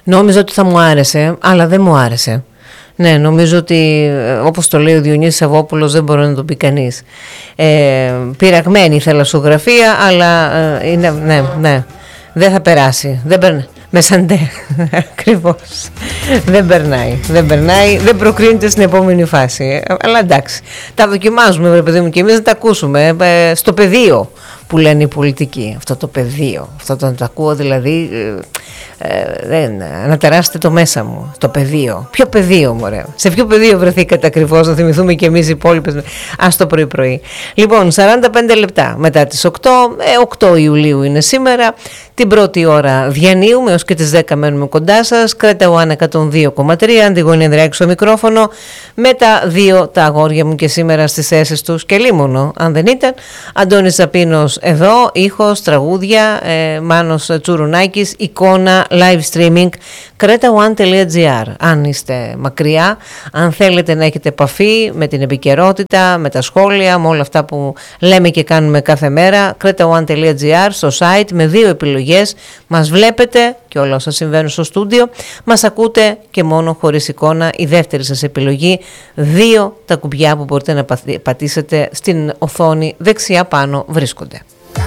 Νόμιζα ότι θα μου άρεσε, αλλά δεν μου άρεσε. Ναι, νομίζω ότι όπως το λέει ο Διονύσης Σαββόπουλος δεν μπορεί να το πει κανείς. Πειραγμένη η θαλασσογραφία, αλλά είναι, ναι, δεν θα περάσει. Δεν περνάει. Με σαντέ, ακριβώς. Δεν περνάει, δεν προκρίνεται στην επόμενη φάση. Αλλά εντάξει, τα δοκιμάζουμε, βρε παιδί μου, και εμείς να τα ακούσουμε στο πεδίο που λένε οι πολιτικοί. Αυτό το πεδίο, αυτό το ακούω δηλαδή, ανατεράσσεται το μέσα μου, το πεδίο. Ποιο πεδίο, μωρέ? Σε ποιο πεδίο βρεθήκατε ακριβώς, να θυμηθούμε και εμείς οι υπόλοιπες? Ας το πρωί. Λοιπόν, 45 λεπτά μετά τις 8 Ιουλίου είναι σήμερα. Την πρώτη ώρα διανύουμε, έως και τις 10 μένουμε κοντά σας. Κρέτα One 102,3, Αντιγόνη Ανδρεάκη στο μικρόφωνο, με τα δύο τα αγόρια μου και σήμερα στις θέσεις τους, και λίμωνο αν δεν ήταν. Αντώνης Ζαπίνος εδώ, ήχος, τραγούδια, Μάνος Τσουρουνάκης, εικόνα, live streaming, cretaone.gr. Αν είστε μακριά, αν θέλετε να έχετε επαφή με την επικαιρότητα, με τα σχόλια, με όλα αυτά που λέμε και κάνουμε κάθε μέρα, cretaone.gr, στο site με δύο επιλογές. Μας βλέπετε και όλα όσα συμβαίνουν στο στούντιο, μας ακούτε και μόνο χωρίς εικόνα. Η δεύτερη σας επιλογή, δύο τα κουμπιά που μπορείτε να πατήσετε στην οθόνη δεξιά πάνω βρίσκονται.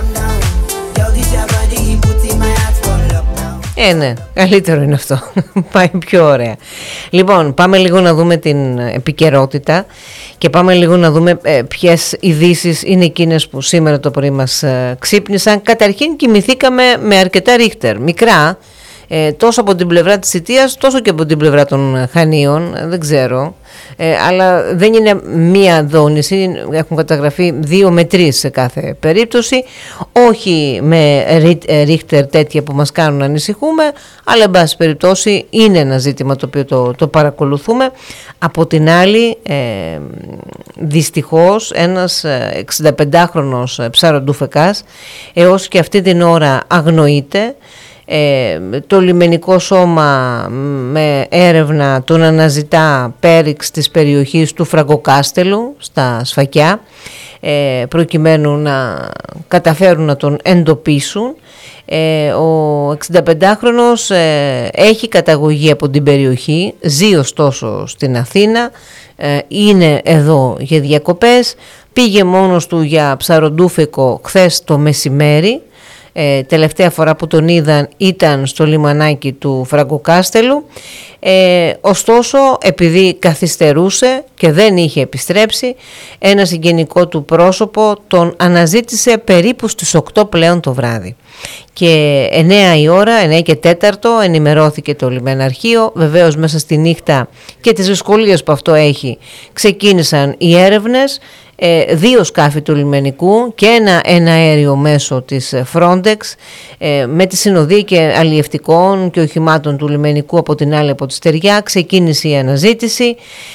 Ναι, καλύτερο είναι αυτό. Πάει πιο ωραία. Λοιπόν, πάμε λίγο να δούμε την επικαιρότητα και πάμε λίγο να δούμε ποιες ειδήσεις είναι εκείνες που σήμερα το πρωί μας ξύπνησαν. Καταρχήν κοιμηθήκαμε με αρκετά ρίχτερ, μικρά, τόσο από την πλευρά της Σιτίας τόσο και από την πλευρά των Χανίων, δεν ξέρω, αλλά δεν είναι μία δόνηση, έχουν καταγραφεί 2 με 3 σε κάθε περίπτωση, όχι με ρίχτερ τέτοια που μας κάνουν να ανησυχούμε, αλλά εν πάση περιπτώσει είναι ένα ζήτημα το οποίο το παρακολουθούμε. Από την άλλη, δυστυχώς ένας 65χρονος ψαροντούφεκας έως και αυτή την ώρα αγνοείται. Το λιμενικό σώμα με έρευνα τον αναζητά πέριξ της περιοχής του Φραγκοκάστελου στα Σφακιά, προκειμένου να καταφέρουν να τον εντοπίσουν. Ο 65χρονος έχει καταγωγή από την περιοχή, ζει ωστόσο στην Αθήνα, είναι εδώ για διακοπές, πήγε μόνος του για ψαροντούφεκο χθες το μεσημέρι. Τελευταία φορά που τον είδαν ήταν στο λιμανάκι του Φραγκοκάστελου, ωστόσο επειδή καθυστερούσε και δεν είχε επιστρέψει, ένα συγγενικό του πρόσωπο τον αναζήτησε περίπου στις 8 πλέον το βράδυ και 9 η ώρα, 9 και 4 ενημερώθηκε το λιμεναρχείο. Βεβαίως μέσα στη νύχτα και τις δυσκολίες που αυτό έχει ξεκίνησαν οι έρευνες. 2 σκάφη του λιμενικού και ένα αέριο μέσω της Frontex, με τη συνοδεία και αλλιευτικών και οχημάτων του λιμενικού από την άλλη από τη στεριά ξεκίνησε η αναζήτηση.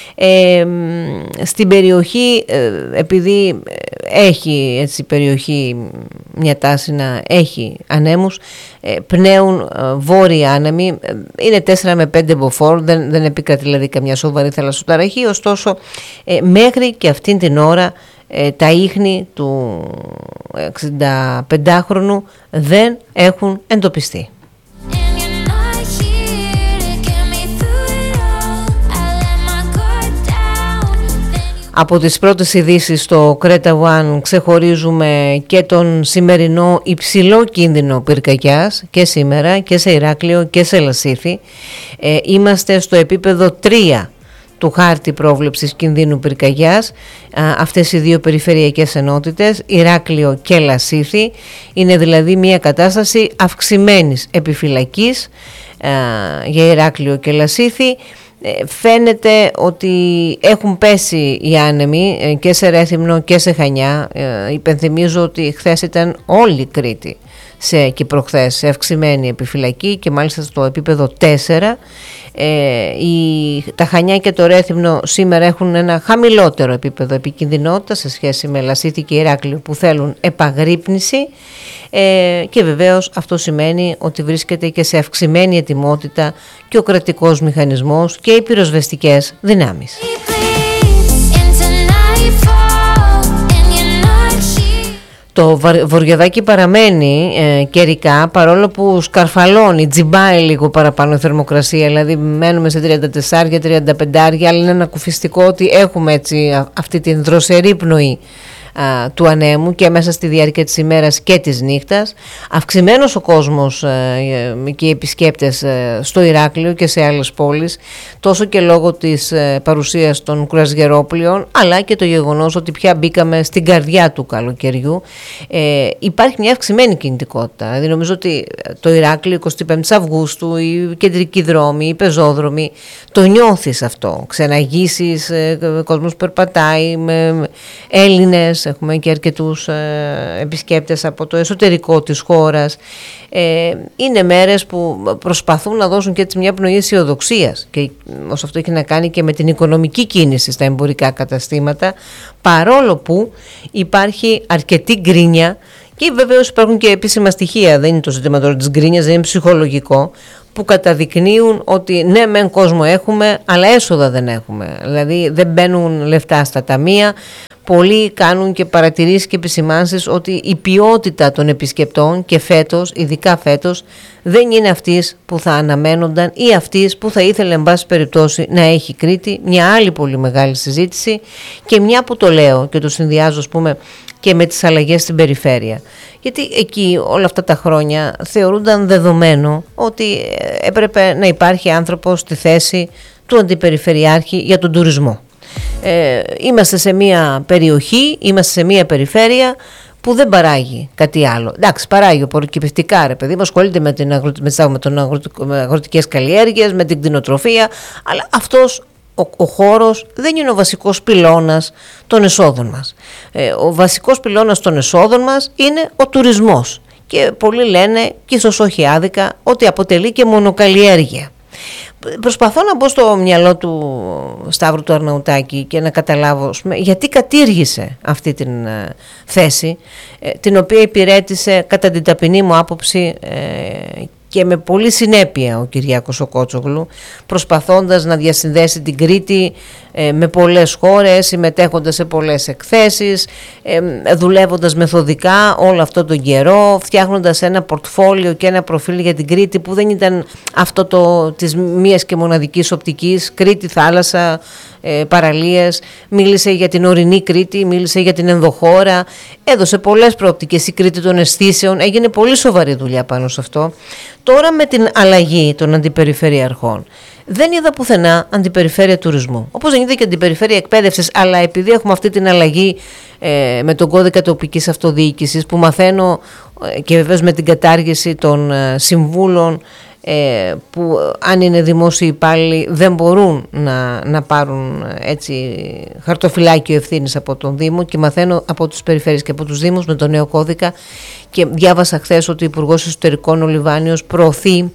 Στην περιοχή, επειδή έχει έτσι η περιοχή μια τάση να έχει ανέμους, πνέουν βόρειοι άνεμοι, είναι 4 με 5 μποφόρ, δεν επικρατεί δηλαδή καμιά σοβαρή θαλασσοταραχή, ωστόσο μέχρι και αυτήν την ώρα τα ίχνη του 65χρονου δεν έχουν εντοπιστεί. Από τις πρώτες ειδήσεις στο Κρέτα One ξεχωρίζουμε και τον σημερινό υψηλό κίνδυνο πυρκαγιάς και σήμερα και σε Ηράκλειο και σε Λασίθι. Είμαστε στο επίπεδο 3 του χάρτη πρόβλεψης κινδύνου πυρκαγιάς. Αυτές οι δύο περιφερειακές ενότητες, Ηράκλειο και Λασίθι, είναι δηλαδή μια κατάσταση αυξημένης επιφυλακής για Ηράκλειο και Λασίθι. Φαίνεται ότι έχουν πέσει οι άνεμοι και σε Ρέθυμνο και σε Χανιά. Υπενθυμίζω ότι χθες ήταν όλη η Κρήτη και προχθές σε αυξημένη επιφυλακή και μάλιστα στο επίπεδο 4. Τα Χανιά και το Ρέθυμνο σήμερα έχουν ένα χαμηλότερο επίπεδο επικινδυνότητας σε σχέση με Λασίθι και Ηράκλειο που θέλουν επαγρύπνηση, και βεβαίως αυτό σημαίνει ότι βρίσκεται και σε αυξημένη ετοιμότητα και ο κρατικός μηχανισμός και οι πυροσβεστικές δυνάμεις. Το Βορειοδάκι παραμένει καιρικά, παρόλο που σκαρφαλώνει, τζιμπάει λίγο παραπάνω η θερμοκρασία, δηλαδή μένουμε σε 34-35, αλλά είναι ανακουφιστικό ότι έχουμε έτσι αυτή την δροσερή πνοή του ανέμου και μέσα στη διάρκεια της ημέρας και της νύχτας. Αυξημένος ο κόσμος και οι επισκέπτες στο Ηράκλειο και σε άλλες πόλεις, τόσο και λόγω της παρουσίας των κουρασγερόπλοιων, αλλά και το γεγονός ότι πια μπήκαμε στην καρδιά του καλοκαιριού. Υπάρχει μια αυξημένη κινητικότητα. Δηλαδή νομίζω ότι το Ηράκλειο 25 Αυγούστου, οι κεντρικοί δρόμοι, οι πεζόδρομοι, το νιώθεις αυτό. Ξεναγήσεις, κόσμος περπατάει, με Έλληνες, έχουμε και αρκετούς επισκέπτες από το εσωτερικό της χώρας. Είναι μέρες που προσπαθούν να δώσουν και έτσι μια πνοή αισιοδοξίας, και όσο αυτό έχει να κάνει και με την οικονομική κίνηση στα εμπορικά καταστήματα, παρόλο που υπάρχει αρκετή γκρίνια, και βεβαίως υπάρχουν και επίσημα στοιχεία, δεν είναι το ζήτημα τώρα της γκρίνιας, δεν είναι ψυχολογικό, που καταδεικνύουν ότι ναι μεν κόσμο έχουμε, αλλά έσοδα δεν έχουμε. Δηλαδή δεν μπαίνουν λεφτά στα ταμεία. Πολλοί κάνουν και παρατηρήσεις και επισημάνσεις ότι η ποιότητα των επισκεπτών και φέτος, ειδικά φέτος, δεν είναι αυτής που θα αναμένονταν ή αυτής που θα ήθελε εν πάση περιπτώσει να έχει Κρήτη. Μια άλλη πολύ μεγάλη συζήτηση, και μια που το λέω και το συνδυάζω ας πούμε και με τις αλλαγές στην περιφέρεια. Γιατί εκεί όλα αυτά τα χρόνια θεωρούνταν δεδομένο ότι έπρεπε να υπάρχει άνθρωπος στη θέση του αντιπεριφερειάρχη για τον τουρισμό. Είμαστε σε μια περιοχή, είμαστε σε μια περιφέρεια που δεν παράγει κάτι άλλο. Εντάξει, παράγει οπωροκυπευτικά, ρε παιδί μου, ασχολείται με αγροτικές καλλιέργειες, με την κτηνοτροφία, αλλά αυτός ο χώρος δεν είναι ο βασικός πυλώνας των εσόδων μας. Ο βασικός πυλώνας των εσόδων μας είναι ο τουρισμός, και πολλοί λένε, και ίσως όχι άδικα, ότι αποτελεί και μονοκαλλιέργεια. Προσπαθώ να μπω στο μυαλό του Σταύρου του Αρναουτάκη και να καταλάβω γιατί κατήργησε αυτή την θέση, την οποία υπηρέτησε κατά την ταπεινή μου άποψη και με πολύ συνέπεια ο Κυριάκος ο Κότσογλου, προσπαθώντας να διασυνδέσει την Κρήτη με πολλές χώρες, συμμετέχοντας σε πολλές εκθέσεις, δουλεύοντας μεθοδικά όλο αυτό τον καιρό, φτιάχνοντας ένα πορτφόλιο και ένα προφίλ για την Κρήτη που δεν ήταν αυτό της μίας και μοναδικής οπτικής, Κρήτη, θάλασσα, παραλίες. Μίλησε για την ορεινή Κρήτη, μίλησε για την ενδοχώρα, έδωσε πολλές προοπτικές. Η Κρήτη των αισθήσεων, έγινε πολύ σοβαρή δουλειά πάνω σε αυτό. Τώρα με την αλλαγή των αντιπεριφερειαρχών δεν είδα πουθενά αντιπεριφέρεια τουρισμού, όπως δεν είδα και αντιπεριφέρεια εκπαίδευσης, αλλά επειδή έχουμε αυτή την αλλαγή με τον κώδικα τοπικής αυτοδιοίκησης που μαθαίνω, και βεβαίως με την κατάργηση των συμβούλων που αν είναι δημόσιοι υπάλληλοι δεν μπορούν να πάρουν έτσι χαρτοφυλάκιο ευθύνης από τον Δήμο, και μαθαίνω από τους περιφέρειες και από τους Δήμους με τον νέο κώδικα, και διάβασα χθες ότι ο Υπουργός Εσωτερικών ο Λιβάνιος προωθεί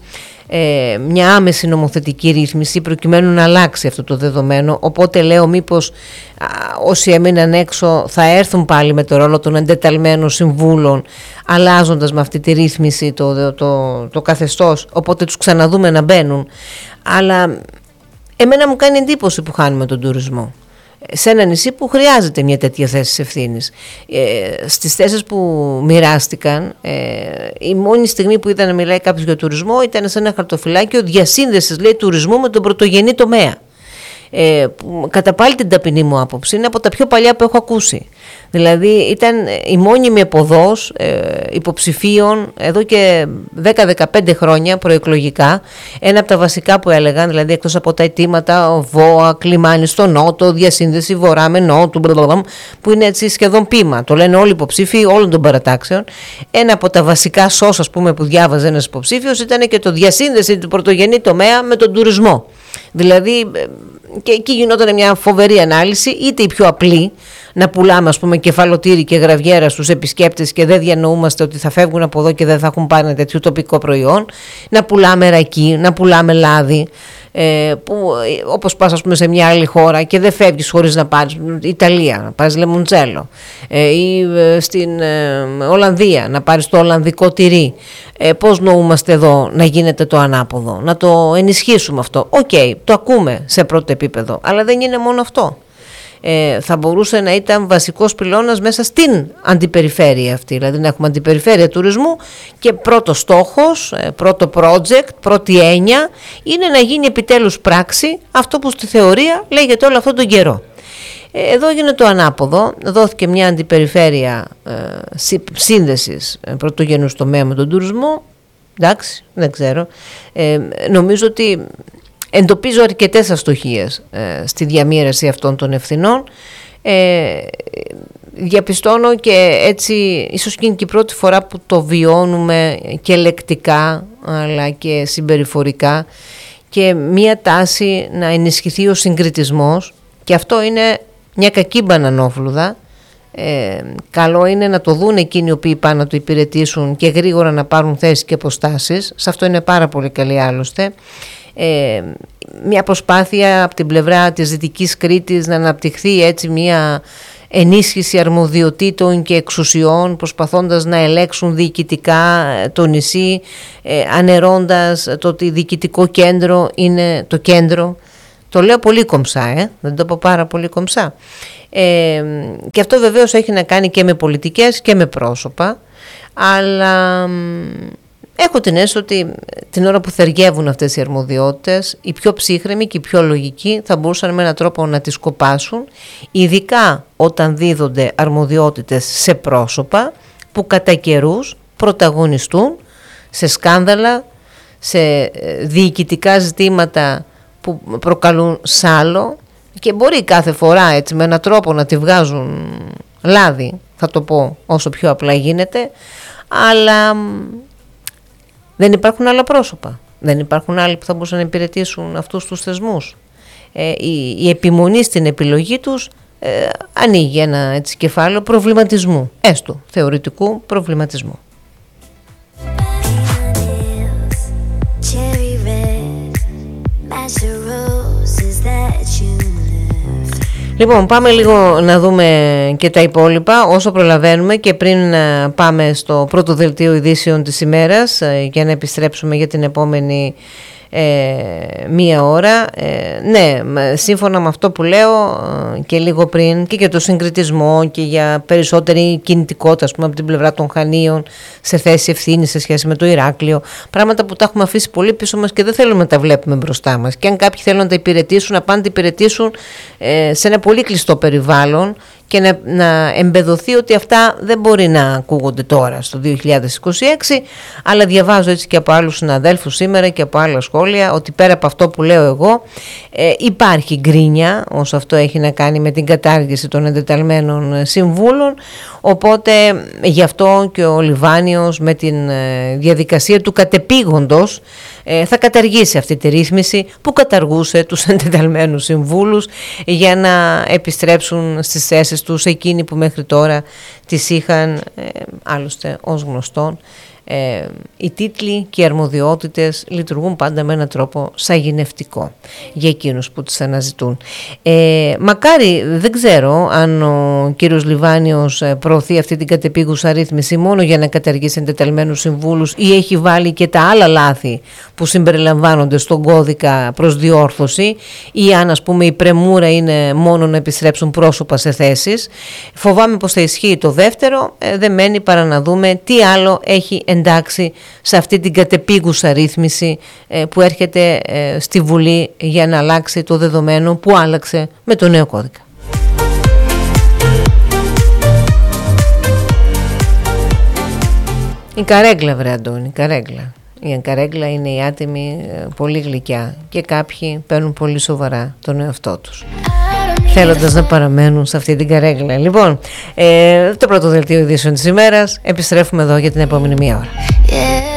μια άμεση νομοθετική ρύθμιση προκειμένου να αλλάξει αυτό το δεδομένο. Οπότε λέω μήπως όσοι έμειναν έξω θα έρθουν πάλι με το ρόλο των εντεταλμένων συμβούλων, αλλάζοντας με αυτή τη ρύθμιση το καθεστώς, οπότε τους ξαναδούμε να μπαίνουν. Αλλά εμένα μου κάνει εντύπωση που χάνουμε τον τουρισμό σε ένα νησί που χρειάζεται μια τέτοια θέση ευθύνης. Στις θέσεις που μοιράστηκαν, η μόνη στιγμή που είδα να μιλάει κάποιος για τουρισμό ήταν σε ένα χαρτοφυλάκιο διασύνδεσης, λέει, τουρισμού με τον πρωτογενή τομέα. Που κατά πάλι την ταπεινή μου άποψη είναι από τα πιο παλιά που έχω ακούσει. Δηλαδή ήταν η μόνιμη εποδός υποψηφίων εδώ και 10-15 χρόνια προεκλογικά. Ένα από τα βασικά που έλεγαν, δηλαδή εκτός από τα αιτήματα ΒΟΑ, Κλιμάνι στο Νότο, διασύνδεση Βορρά με Νότου, που είναι έτσι σχεδόν πείμα, το λένε όλοι οι υποψήφοι όλων των παρατάξεων. Ένα από τα βασικά σως, ας πούμε, που διάβαζε ένας υποψήφιος ήταν και το διασύνδεση του πρωτογενή τομέα με τον τουρισμό. Δηλαδή και εκεί γινόταν μια φοβερή ανάλυση, είτε η πιο απλή, να πουλάμε ας πούμε κεφαλοτήρι και γραβιέρα στους επισκέπτες και δεν διανοούμαστε ότι θα φεύγουν από εδώ και δεν θα έχουν πάρει τέτοιο τοπικό προϊόν, να πουλάμε ρακί, να πουλάμε λάδι, που όπως πας ας πούμε σε μια άλλη χώρα και δεν φεύγεις χωρίς να πάρεις Ιταλία, να πάρεις λεμοντσέλο, ή στην Ολλανδία να πάρεις το ολλανδικό τυρί. Πώς νοούμαστε εδώ να γίνεται το ανάποδο, να το ενισχύσουμε αυτό. Οκ, το ακούμε σε πρώτο επίπεδο, αλλά δεν είναι μόνο αυτό. θα μπορούσε να ήταν βασικός πυλώνας μέσα στην αντιπεριφέρεια αυτή. Δηλαδή να έχουμε αντιπεριφέρεια τουρισμού και πρώτο στόχος, πρώτο project, πρώτη έννοια είναι να γίνει επιτέλους πράξη αυτό που στη θεωρία λέγεται όλο αυτόν τον καιρό. Εδώ έγινε το ανάποδο, δόθηκε μια αντιπεριφέρεια σύνδεσης πρωτογενούς τομέα με τον τουρισμό. Εντάξει, δεν ξέρω. Νομίζω ότι εντοπίζω αρκετές αστοχίες στη διαμοίραση αυτών των ευθυνών. Διαπιστώνω και έτσι, ίσως και είναι και η πρώτη φορά που το βιώνουμε και λεκτικά αλλά και συμπεριφορικά, και μία τάση να ενισχυθεί ο συγκριτισμός, και αυτό είναι μια κακή μπανανόφλουδα. Καλό είναι να το δουν εκείνοι οι οποίοι πάνε να το υπηρετήσουν και γρήγορα να πάρουν θέσεις και αποστάσεις. Σε αυτό είναι πάρα πολύ καλή άλλωστε. Μια προσπάθεια από την πλευρά της Δυτικής Κρήτης να αναπτυχθεί έτσι μια ενίσχυση αρμοδιοτήτων και εξουσιών, προσπαθώντας να ελέγξουν διοικητικά το νησί, ανερώντας το ότι διοικητικό κέντρο είναι το κέντρο. Το λέω πολύ κομψά, δεν το πω πάρα πολύ κομψά. Και αυτό βεβαίως έχει να κάνει και με πολιτικές και με πρόσωπα, αλλά έχω την αίσθηση ότι την ώρα που θεριεύουν αυτές οι αρμοδιότητες, οι πιο ψύχρεμοι και οι πιο λογικοί θα μπορούσαν με έναν τρόπο να τις κοπάσουν, ειδικά όταν δίδονται αρμοδιότητες σε πρόσωπα που κατά καιρούς πρωταγωνιστούν σε σκάνδαλα, σε διοικητικά ζητήματα που προκαλούν σάλο, και μπορεί κάθε φορά έτσι με έναν τρόπο να τη βγάζουν λάδι, θα το πω όσο πιο απλά γίνεται, αλλά δεν υπάρχουν άλλα πρόσωπα, δεν υπάρχουν άλλοι που θα μπορούσαν να υπηρετήσουν αυτούς τους θεσμούς. Η επιμονή στην επιλογή τους ανοίγει ένα έτσι κεφάλαιο προβληματισμού, έστω θεωρητικού προβληματισμού. Λοιπόν, πάμε λίγο να δούμε και τα υπόλοιπα όσο προλαβαίνουμε, και πριν πάμε στο πρώτο δελτίο ειδήσεων της ημέρας για να επιστρέψουμε για την επόμενη μία ώρα. Ναι, σύμφωνα με αυτό που λέω και λίγο πριν, και για το συγκριτισμό και για περισσότερη κινητικότητα, ας πούμε, από την πλευρά των Χανίων σε θέση ευθύνη σε σχέση με το Ηράκλειο, πράγματα που τα έχουμε αφήσει πολύ πίσω μας και δεν θέλουμε να τα βλέπουμε μπροστά μας. Και αν κάποιοι θέλουν να τα υπηρετήσουν, να πάνε να τα υπηρετήσουν σε ένα πολύ κλειστό περιβάλλον και να εμπεδοθεί ότι αυτά δεν μπορεί να ακούγονται τώρα στο 2026, αλλά διαβάζω έτσι και από άλλους συναδέλφους σήμερα και από άλλα σχόλια ότι πέρα από αυτό που λέω εγώ υπάρχει γκρίνια όσο αυτό έχει να κάνει με την κατάργηση των εντεταλμένων συμβούλων, οπότε γι' αυτό και ο Λιβάνιος με την διαδικασία του κατεπήγοντος θα καταργήσει αυτή τη ρύθμιση που καταργούσε τους εντεταλμένους συμβούλους για να επιστρέψουν στις θέσεις τους εκείνοι που μέχρι τώρα τις είχαν, άλλωστε ως γνωστόν. Οι τίτλοι και οι αρμοδιότητες λειτουργούν πάντα με έναν τρόπο σαγηνευτικό για εκείνους που τις αναζητούν. Μακάρι, δεν ξέρω αν ο κύριος Λιβάνιος προωθεί αυτή την κατεπήγουσα ρύθμιση μόνο για να καταργήσει εντεταλμένους συμβούλους ή έχει βάλει και τα άλλα λάθη που συμπεριλαμβάνονται στον κώδικα προς διόρθωση, ή αν ας πούμε η πρεμούρα είναι μόνο να επιστρέψουν πρόσωπα σε θέσεις. Φοβάμαι πως θα ισχύει το δεύτερο, δεν μένει παρά να δούμε τι άλλο έχει εντάξει σε αυτή την κατεπήγουσα ρύθμιση που έρχεται στη Βουλή για να αλλάξει το δεδομένο που άλλαξε με το νέο κώδικα. Η καρέγκλα, βρε Αντώνη, καρέγκλα. Η καρέγκλα είναι η άτιμη, πολύ γλυκιά, και κάποιοι παίρνουν πολύ σοβαρά τον εαυτό τους, θέλοντας να παραμένουν σε αυτή την καρέγκλα. Λοιπόν, το πρώτο δελτίο ειδήσεων της ημέρας, επιστρέφουμε εδώ για την επόμενη μία ώρα.